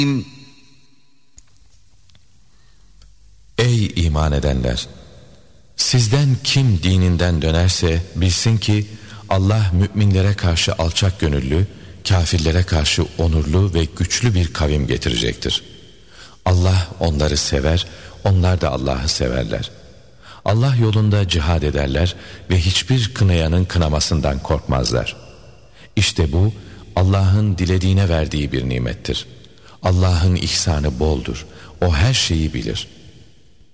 Ey iman edenler! Sizden kim dininden dönerse bilsin ki Allah müminlere karşı alçak gönüllü, kafirlere karşı onurlu ve güçlü bir kavim getirecektir. Allah onları sever, onlar da Allah'ı severler. Allah yolunda cihad ederler ve hiçbir kınayanın kınamasından korkmazlar. İşte bu Allah'ın dilediğine verdiği bir nimettir. Allah'ın ihsanı boldur. O her şeyi bilir.